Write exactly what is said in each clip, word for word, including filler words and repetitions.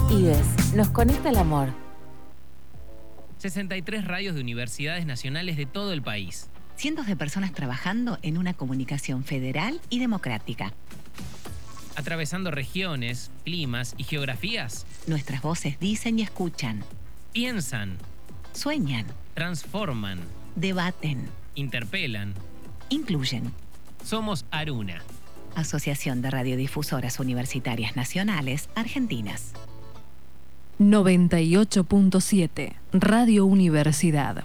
IBES nos conecta al amor. sesenta y tres radios de universidades nacionales de todo el país. Cientos de personas trabajando en una comunicación federal y democrática. Atravesando regiones, climas y geografías. Nuestras voces dicen y escuchan. Piensan. Sueñan. Transforman. Debaten. Interpelan. Incluyen. Somos Aruna. Asociación de Radiodifusoras Universitarias Nacionales Argentinas. noventa y ocho punto siete Radio Universidad.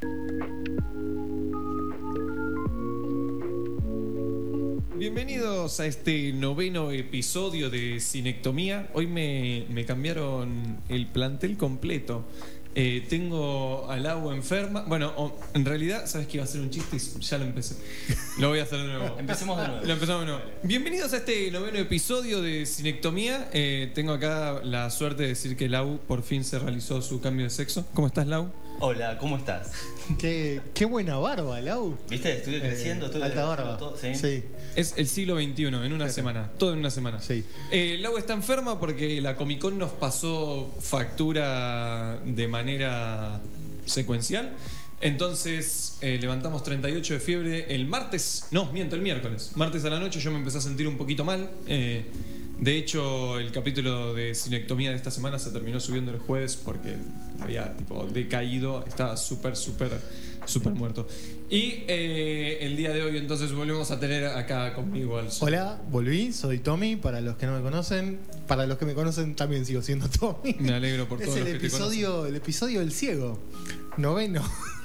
Bienvenidos a este noveno episodio de Cinectomía. Hoy me, me cambiaron el plantel completo. Eh, tengo a Lau enferma. Bueno, o, en realidad, ¿sabes que iba a hacer un chiste? Y ya lo empecé. Lo voy a hacer de nuevo. Empecemos de nuevo. Lo empezamos de nuevo. Bienvenidos a este noveno episodio de Cinectomía. Eh, tengo acá la suerte de decir que Lau por fin se realizó su cambio de sexo. ¿Cómo estás, Lau? Hola, ¿cómo estás? Qué, qué buena barba, Lau. ¿Viste? Estuve creciendo, estuve Alta barba. todo, ¿sí? Sí. Es el siglo veintiuno, en una Pero, semana. Todo en una semana. Sí. Eh, Lau está enferma porque la Comic Con nos pasó factura de manera secuencial. Entonces eh, levantamos treinta y ocho de fiebre el martes. No, miento, el miércoles. Martes a la noche yo me empecé a sentir un poquito mal. Eh, de hecho, el capítulo de Cinectomía de esta semana se terminó subiendo el jueves porque había tipo decaído. Estaba súper, súper, súper muerto. Y eh, el día de hoy entonces volvemos a tener acá conmigo al sol. Hola, volví, soy Tommy, para los que no me conocen. Para los que me conocen también sigo siendo Tommy. Me alegro por es todos el los que te episodio, el episodio del ciego. Noveno.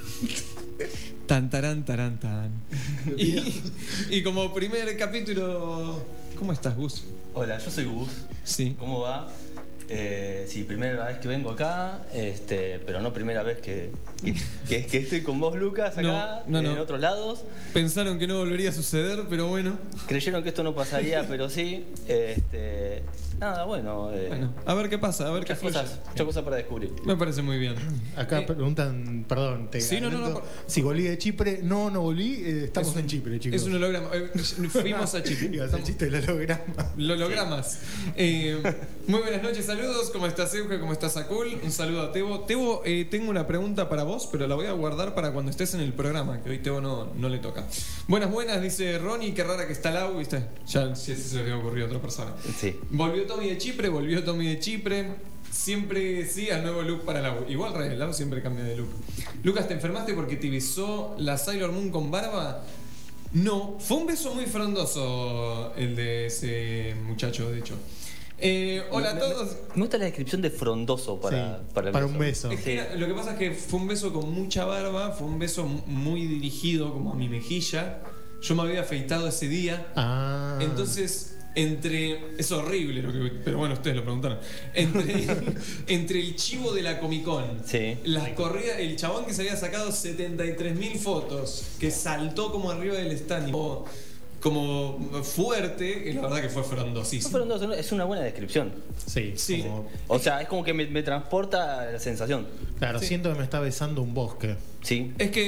Tan, tarán, tarán, tan. Y, y como primer capítulo, ¿cómo estás, Gus? Hola, yo soy Gus. Sí. ¿Cómo va? Eh, sí, primera vez que vengo acá, este, pero no primera vez que, que, que, que estoy con vos, Lucas, acá, No, no, en no. otros lados. Pensaron que no volvería a suceder, pero bueno. Creyeron que esto no pasaría, pero sí. Este, nada, bueno. Eh, Bueno, a ver qué pasa, a ver muchas qué fluye. cosas, muchas cosas para descubrir. Me parece muy bien. Acá Eh, preguntan, perdón, te Sí, no, no, no, adelanto. por- Si volví de Chipre, no, no volví, eh, estamos es un- en Chipre, chicos. Es un holograma. Eh, Fuimos a Chipre. Iba a hacer el chiste del holograma. Hologramas. Eh, muy buenas noches, saludos. ¿Cómo estás, Euge? ¿Cómo estás, Akul? Un saludo a Tebo. Tebo, eh, tengo una pregunta para vos, pero la voy a guardar para cuando estés en el programa, que hoy Tebo no, no le toca. Buenas, buenas, dice Ronnie. Qué rara que está Lau, ¿viste? Ya si se le había ocurrido a otra persona. Sí. Volvió Tommy de Chipre, volvió Tommy de Chipre. Siempre sí al nuevo look para Lau. Igual Ray, Lau siempre cambia de look. Lucas, ¿te enfermaste porque te besó la Sailor Moon con barba? No, fue un beso muy frondoso el de ese muchacho, de hecho. Eh, hola a Me- todos. Me, me gusta la descripción de frondoso para, Sí, para, el para un beso. Es que Sí. lo que pasa es que fue un beso con mucha barba, fue un beso muy dirigido como a mi mejilla. Yo me había afeitado ese día. Ah. Entonces, entre. Es horrible lo que. Pero bueno, ustedes lo preguntaron. Entre, entre el chivo de la Comic Con, Sí. las corridas, el chabón que se había sacado setenta y tres mil fotos, que saltó como arriba del stand, y como, como fuerte, y la verdad que fue No, frondosísimo. frondoso, es una buena descripción. Sí, Sí. como- O sea, es como que me, me transporta a la sensación. claro, Sí. siento que me está besando un bosque. Sí. Es que